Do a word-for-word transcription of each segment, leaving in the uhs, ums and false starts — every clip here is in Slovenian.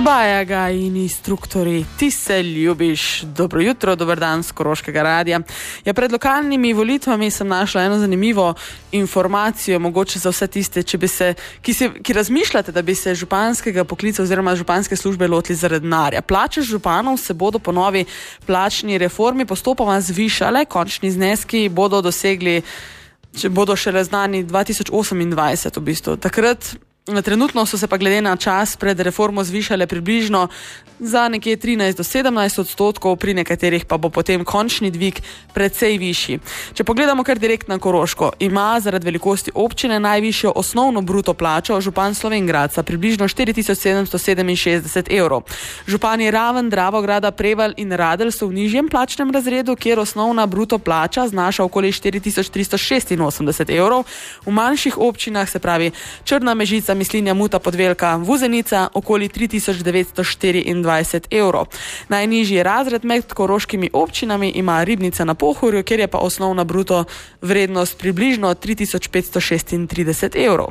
Baja ga in instruktori, ti se ljubiš. Dobro jutro, dober dan z Koroškega radija. Ja, pred lokalnimi volitvami sem našla eno zanimivo informacijo, mogoče za vse tiste, če bi se, ki, se, ki razmišljate, da bi se županskega poklica oziroma županske službe lotili zaradi denarja. Plače županov se bodo po novi plačni reformi postopoma zvišale, končni zneski bodo dosegli, če bodo šele znani dva tisoč osemindvajset v bistvu. Takrat Trenutno so se pa glede na čas pred reformo zvišale približno za nekje trinajst do sedemnajst odstotkov, pri nekaterih pa bo potem končni dvig precej višji. Če pogledamo kar direkt na Koroško, ima zaradi velikosti občine najvišjo osnovno bruto plačo župan Slovenj Gradca, približno štiri tisoč sedemsto sedeminšestdeset evrov. Župani Raven, Dravograda, Prevalj in Radelj so v nižjem plačnem razredu, kjer osnovna bruto plača znaša okoli štiri tisoč tristo šestinosemdeset evrov. V manjših občinah, se pravi Črna Mežica, Mislinja, Muta, Podvelka, Vuzenica, okoli tri tisoč devetsto štiriindvajset evrov. Najnižji razred med koroškimi občinami ima Ribnica na Pohorju, kjer je pa osnovna bruto vrednost približno tri tisoč petsto šestintrideset evrov.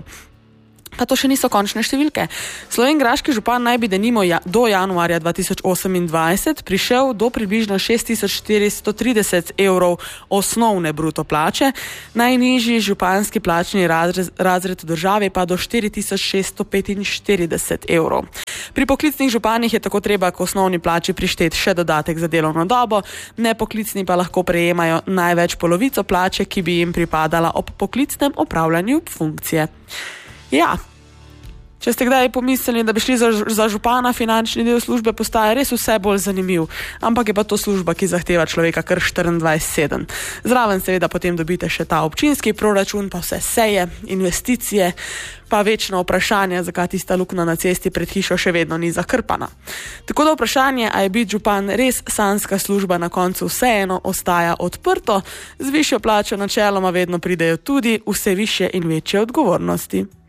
Pa to še niso končne številke. Slovenjgraški župan naj bi denimo ja, do januarja dva tisoč osemindvajset prišel do približno šest tisoč štiristo trideset evrov osnovne bruto plače, najnižji županski plačni razred, razred v državi pa do štiri tisoč šeststo petinštirideset evrov. Pri poklicnih županih je tako treba k osnovni plači prišteti še dodatek za delovno dobo, nepoklicni pa lahko prejemajo največ polovico plače, ki bi jim pripadala ob poklicnem opravljanju funkcije. Ja, če ste kdaj pomislili, da bi šli za, za župana, finančni del službe postaje res vse bolj zanimiv, ampak je pa to služba, ki zahteva človeka kar štiriindvajset sedem. Zraven seveda potem dobite še ta občinski proračun, pa vse seje, investicije, pa večno vprašanje, zakaj tista luknja na cesti pred hišo še vedno ni zakrpana. Tako da vprašanje, a je biti župan res sanjska služba, na koncu vseeno ostaja odprto, z višjo plačo načeloma vedno pridejo tudi vse višje in večje odgovornosti.